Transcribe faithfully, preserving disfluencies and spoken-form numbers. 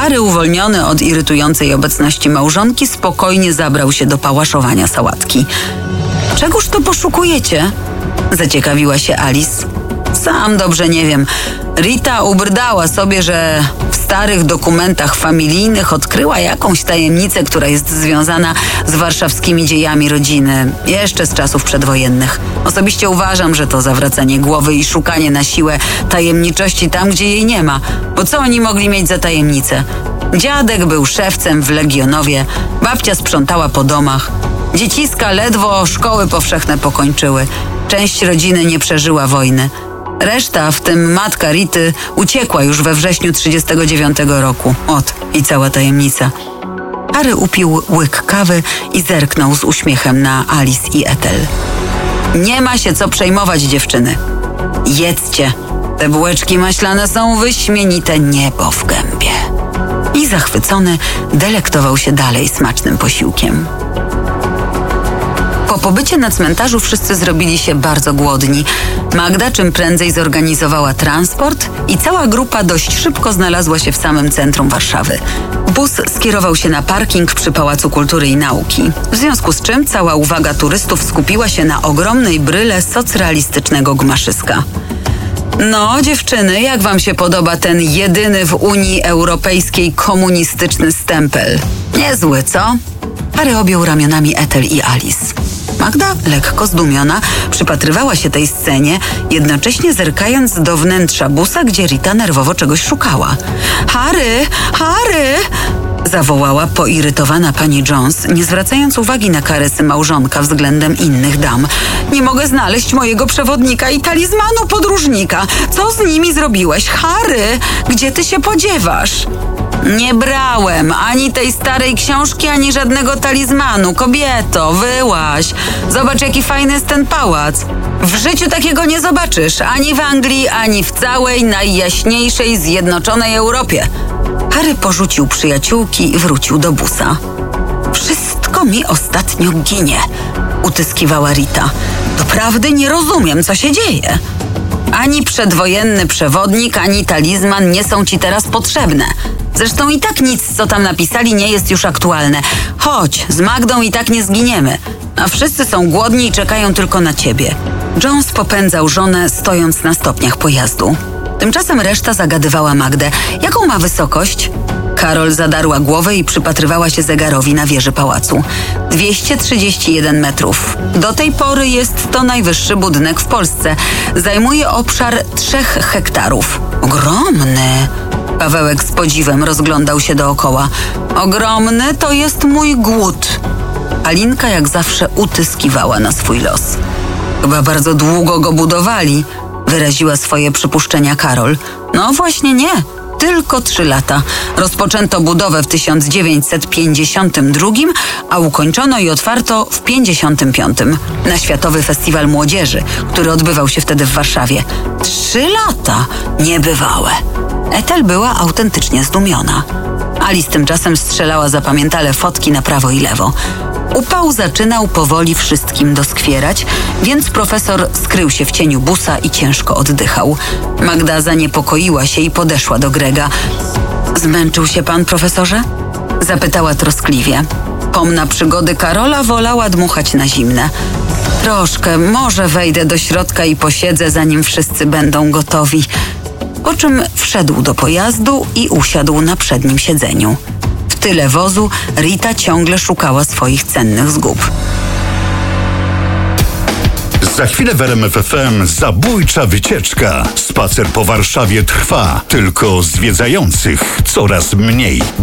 Harry, uwolniony od irytującej obecności małżonki, spokojnie zabrał się do pałaszowania sałatki. Czegóż to poszukujecie? Zaciekawiła się Alice. Sam dobrze nie wiem. Rita ubrdała sobie, że w starych dokumentach familijnych odkryła jakąś tajemnicę, która jest związana z warszawskimi dziejami rodziny, jeszcze z czasów przedwojennych. Osobiście uważam, że to zawracanie głowy i szukanie na siłę tajemniczości tam, gdzie jej nie ma. Bo co oni mogli mieć za tajemnicę? Dziadek był szewcem w Legionowie, babcia sprzątała po domach. Dzieciska ledwo szkoły powszechne pokończyły. Część rodziny nie przeżyła wojny. Reszta, w tym matka Rity, uciekła już we wrześniu trzydziestego dziewiątego roku. Ot, i cała tajemnica. Harry upił łyk kawy i zerknął z uśmiechem na Alice i Ethel. Nie ma się co przejmować, dziewczyny. Jedzcie. Te bułeczki maślane są wyśmienite, niebo w gębie. I zachwycony delektował się dalej smacznym posiłkiem. Po pobycie na cmentarzu wszyscy zrobili się bardzo głodni. Magda czym prędzej zorganizowała transport i cała grupa dość szybko znalazła się w samym centrum Warszawy. Bus skierował się na parking przy Pałacu Kultury i Nauki, w związku z czym cała uwaga turystów skupiła się na ogromnej bryle socrealistycznego gmaszyska. No, dziewczyny, jak wam się podoba ten jedyny w Unii Europejskiej komunistyczny stempel? Niezły, co? Harry objął ramionami Ethel i Alice. Magda, lekko zdumiona, przypatrywała się tej scenie, jednocześnie zerkając do wnętrza busa, gdzie Rita nerwowo czegoś szukała. Harry! Harry! Zawołała poirytowana pani Jones, nie zwracając uwagi na karesy małżonka względem innych dam. Nie mogę znaleźć mojego przewodnika i talizmanu podróżnika. Co z nimi zrobiłeś? Harry! Gdzie ty się podziewasz? Nie brałem ani tej starej książki, ani żadnego talizmanu. Kobieto, wyłaź. Zobacz, jaki fajny jest ten pałac. W życiu takiego nie zobaczysz. Ani w Anglii, ani w całej najjaśniejszej zjednoczonej Europie. Harry porzucił przyjaciółki i wrócił do busa. Wszystko mi ostatnio ginie, utyskiwała Rita. Doprawdy nie rozumiem, co się dzieje. Ani przedwojenny przewodnik, ani talizman nie są ci teraz potrzebne. Zresztą i tak nic, co tam napisali, nie jest już aktualne. Chodź, z Magdą i tak nie zginiemy. A wszyscy są głodni i czekają tylko na ciebie. Jones popędzał żonę, stojąc na stopniach pojazdu. Tymczasem reszta zagadywała Magdę. Jaką ma wysokość? Karol zadarła głowę i przypatrywała się zegarowi na wieży pałacu. dwieście trzydzieści jeden metrów. Do tej pory jest to najwyższy budynek w Polsce. Zajmuje obszar trzech hektarów. Ogromny! Pawełek z podziwem rozglądał się dookoła. Ogromny to jest mój głód. Alinka jak zawsze utyskiwała na swój los. Chyba bardzo długo go budowali, wyraziła swoje przypuszczenia Karol. No właśnie nie. Tylko trzy lata. Rozpoczęto budowę w tysiąc dziewięćset pięćdziesiątym drugim, a ukończono i otwarto w pięćdziesiątym piątym na Światowy Festiwal Młodzieży, który odbywał się wtedy w Warszawie. Trzy lata! Niebywałe. Ethel była autentycznie zdumiona. Alice tymczasem strzelała zapamiętale fotki na prawo i lewo. Upał zaczynał powoli wszystkim doskwierać, więc profesor skrył się w cieniu busa i ciężko oddychał. Magda zaniepokoiła się i podeszła do Grega. Zmęczył się pan, profesorze? Zapytała troskliwie. Pomna przygody Karola wolała dmuchać na zimne. Troszkę, może wejdę do środka i posiedzę, zanim wszyscy będą gotowi. Po czym wszedł do pojazdu i usiadł na przednim siedzeniu. W tyle wozu Rita ciągle szukała swoich cennych zgub. Za chwilę w R M F F M zabójcza wycieczka. Spacer po Warszawie trwa, tylko zwiedzających coraz mniej.